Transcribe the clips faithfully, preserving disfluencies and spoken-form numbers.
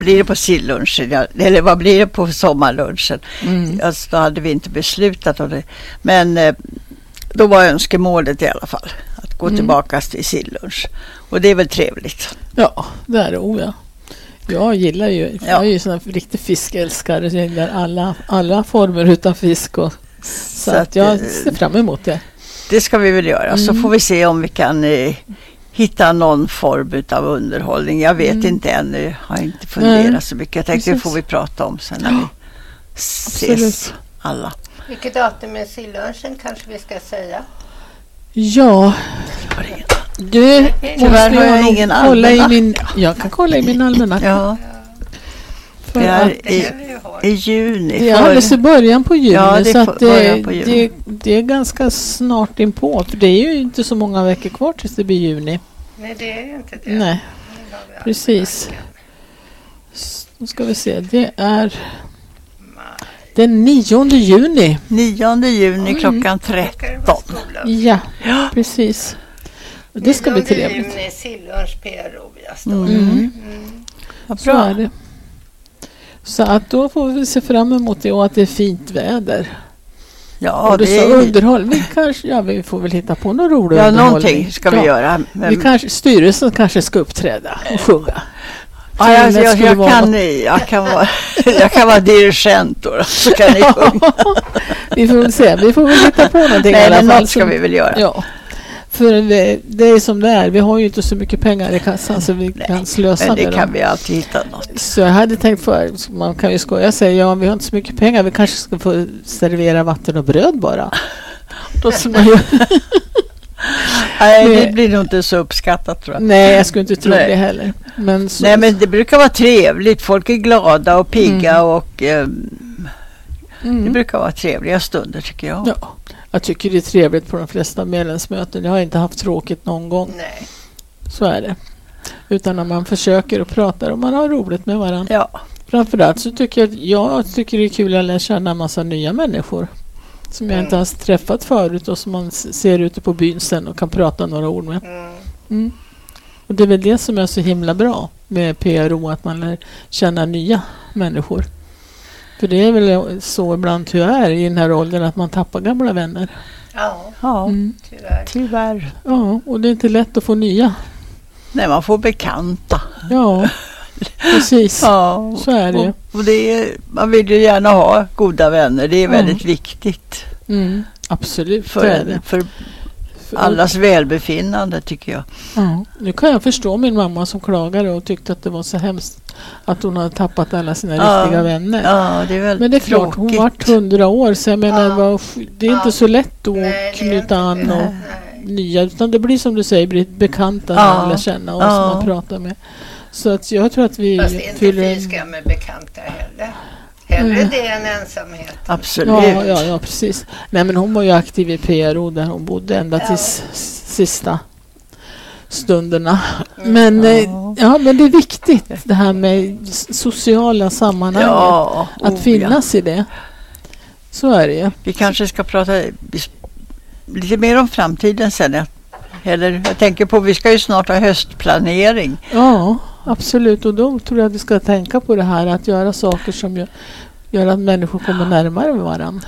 blir det på sillunchen? Ja, eller vad blir det på sommarlunchen? Mm. Alltså, då hade vi inte beslutat om det. Men eh, då var önskemålet i alla fall att gå Mm. tillbaka till sillunch. Och det är väl trevligt. Ja, det är det. Oh, ja. Jag gillar ju, Ja. jag är ju sån här riktig fiskälskare. Jag gillar alla, alla former utan fisk. Och, så, Så att jag att, ser fram emot det. Det ska vi väl göra. Så Mm. får vi se om vi kan eh, hitta någon form av underhållning. Jag vet Mm. inte ännu. Har inte funderat Nej. så mycket. Jag tänkte Precis. det får vi prata om sen när vi ses Absolut. alla. Vilket datum är sillunchen kanske vi ska säga? Ja, du Tyvärr måste har jag nog ingen kolla i almanacka. min... Jag kan kolla i min almanacka. Ja, För det är att i, kan vi ju ha. i juni. det är För- alldeles i början på juni. Ja, det är så för- att det, början på juni. det, det är ganska snart inpå. För det är ju inte så många veckor kvar tills det blir juni. Nej, det är ju inte det. Nej, Nu har vi precis. almanackan. S- Nu ska vi se. Det är Maj. den nionde juni. nionde juni Mm. klockan Ska det vara tretton. skolavslutning? Ja, precis. Och det ska bli nionde trevligt. juni, sillunch P R O, jag står Mm. det. Mm. Mm. Vad Så är bra. det. Så att då får vi se fram emot det och att det är fint väder. Ja, och du det sa är, underhåll. Vi, kanske, ja, vi får väl hitta på någon rolig ja underhållning. någonting ska vi Ja. göra. Men, Vi kanske, styrelsen kanske ska uppträda och sjunga. ja, jag, det jag, skulle jag, vara kan, något. jag, kan vara, jag kan vara dirigent då, så kan ni sjunga. Vi får väl se. Vi får väl hitta på någonting i Nej, alla men fall. något ska som- vi väl göra. Ja. För det, det är som det är. Vi har ju inte så mycket pengar i kassan så vi kan slösa Men det med kan dem. vi alltid hitta något. Så jag hade tänkt för, man kan ju skoja och säga, ja vi har inte så mycket pengar, vi kanske ska få servera vatten och bröd bara. Då ska man ju, Nej, Nej. det blir nog inte så uppskattat tror jag. nej, jag skulle inte tro Nej. det heller. Men, så, Nej, men det brukar vara trevligt. Folk är glada och pigga Mm. och eh, det mm. brukar vara trevliga stunder tycker jag. Ja, jag tycker det är trevligt på de flesta medlemsmöten. Jag har inte haft tråkigt någon gång. Nej. Så är det. Utan när man försöker och pratar och man har roligt med varandra. Ja, Framförallt så tycker jag, jag tycker det är kul att lära känna en massa nya människor. Som jag Mm. inte har träffat förut och som man s- ser ute på byn sen och kan prata några ord med. Mm. Mm. Och det är väl det som är så himla bra med P R O, att man lär känna nya människor. För det är väl så ibland tyvärr i den här åldern att man tappar gamla vänner. Ja, ja Mm. tyvärr. tyvärr. Ja, och det är inte lätt att få nya. Nej, man får bekanta. Ja, precis. Ja, Så är det ju. och, och det är, man vill ju gärna ha goda vänner. Det är Ja. väldigt viktigt Mm, absolut, det är för, det. för För- allas välbefinnande tycker jag. Ja, nu kan jag förstå min mamma som klagade och tyckte att det var så hemskt att hon hade tappat alla sina Ja. riktiga vänner. Ja, det är väldigt Men det är klart, hon tråkigt. vart hundra år så jag menar, Ja. vad, det är inte Ja. så lätt att Nej, det är knyta inte an det. och Nej. nya, utan det blir som du säger, blir bekanta Ja. man lär känna och Ja. som man pratar med. Så att jag tror att vi Fast inte fyller fy ska med bekanta heller. Hellre Mm. det än ensamhet. Absolut. Ja, ja, ja, precis. Nej, men hon var ju aktiv i P R O där hon bodde ända Ja. till s- sista stunderna. Mm. Men, eh, Ja. ja, men det är viktigt det här med s- sociala sammanhang. Ja, Att oh, finnas i det. Så är det ju. Vi kanske ska prata lite mer om framtiden sen. Eller jag tänker på, vi ska ju snart ha höstplanering. Ja, absolut. Och då tror jag att vi ska tänka på det här att göra saker som gör, gör att människor kommer närmare varandra.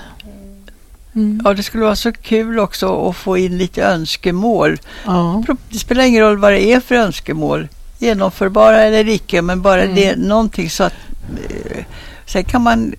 Mm. Ja, det skulle vara så kul också att få in lite önskemål. Ja. Det spelar ingen roll vad det är för önskemål. Genomförbara eller icke, men bara Mm. det är någonting så att eh, sen kan man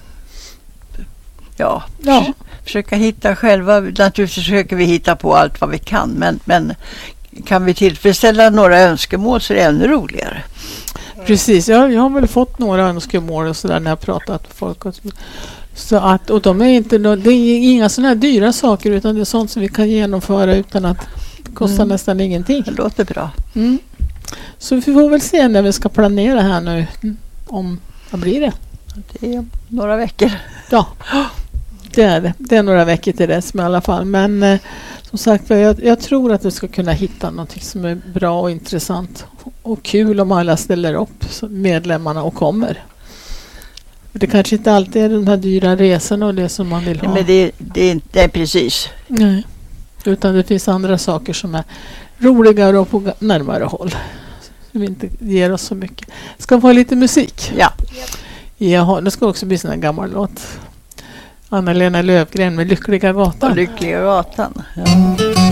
ja, Ja. förs- försöka hitta själva. Naturligtvis försöker vi hitta på allt vad vi kan, men, men kan vi tillfredsställa några önskemål så är det ännu roligare. Precis, jag, jag har väl fått några önskemål och sådär när jag pratat med folk. Och, så att, och de är inte, nå- det är inga sådana här dyra saker utan det är sånt som vi kan genomföra utan att det kostar Mm. nästan ingenting. Det låter bra. Mm. Så vi får väl se när vi ska planera här nu om, vad blir det? Det är några veckor. Ja, det är det. Det är några veckor till dess med i alla fall. Men eh, som sagt, jag, jag tror att vi ska kunna hitta något som är bra och intressant och kul om alla ställer upp, så medlemmarna, och kommer. För det kanske inte alltid är de här dyra resorna och det som man vill ha. Men det, det, är inte- det är precis. Nej, utan det finns andra saker som är roligare och på ga- närmare håll. som inte ger oss så mycket. Ska vi få lite musik? Ja. Jaha, det ska också bli sån här gammal låt. Anna-Lena Löfgren med Lyckliga gatan. Lyckliga gatan. Ja.